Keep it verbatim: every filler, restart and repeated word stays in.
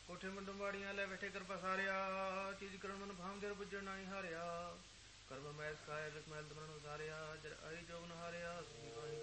ਕੋਠੇ ਮੁੰਡੋਂ ਬਾੜੀਆਂ ਲੈ ਬੈਠੇ ਕਰ ਪਸਾਰਿਆ। ਚੀਜ਼ ਕਰਨ ਮਨ ਭਾਮ ਦੇਰ ਬੁੱਝਣ ਨਾਹੀ ਹਾਰਿਆ। ਕਰਮ ਮੈਸ ਖਾਇਆ ਜਿਸ ਮੈਲ ਤਮਰਨ ਉਸਾਰਿਆ। ਜਰ ਆਈ ਜੋਗ ਨ ਹਾਰਿਆ ਸਹੀ ਬਾਣੀ